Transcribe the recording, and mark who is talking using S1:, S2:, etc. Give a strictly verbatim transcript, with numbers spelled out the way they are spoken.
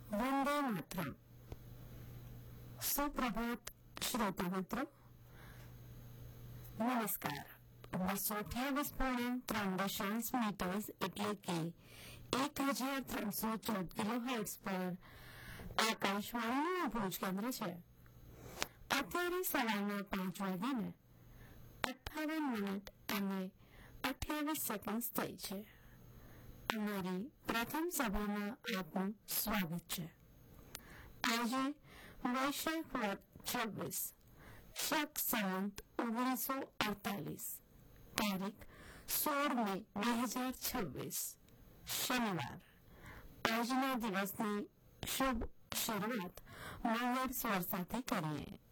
S1: વંદે માતરમ. સુપ્રભાત શ્રોતા મિત્રો, નમસ્કાર. બસો અઠ્યાવીસ પોઈન્ટ ત્રણ દશાંશ મીટર્સ એટલે કે એક હજાર ત્રણસો ચૌદ કિલો હર્ટ્ઝ પર આકાશવાણીનું ભુજ કેન્દ્ર છે. અત્યારે સવારના પાંચ વાગીને અઠાવન મિનિટ અને અઠ્યાવીસ સેકન્ડ થઈ છે. અમારી પ્રથમ સભામાં આપનું સ્વાગત છે. આજે વૈશાખ વદ છવ્વીસ, શક સંવત ઓગણીસો અડતાલીસ, તારીખ સોળ મે બે હજાર છવ્વીસ, શનિવાર. આજના દિવસની શુભ શરૂઆત મંગળ સ્વર સાથે કરીએ.